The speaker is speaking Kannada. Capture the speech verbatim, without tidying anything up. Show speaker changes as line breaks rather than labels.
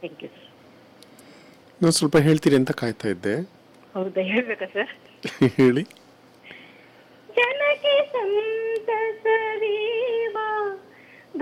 Thank you.
ನಾನು ಸ್ವಲ್ಪ ಹೇಳ್ತೀರಿ ಅಂತ ಕಾಯ್ತಾ ಇದ್ದೆ.
ಹೌದಾ, ಹೇಳ್ಬೇಕಾ ಸರ್?
ಹೇಳಿ.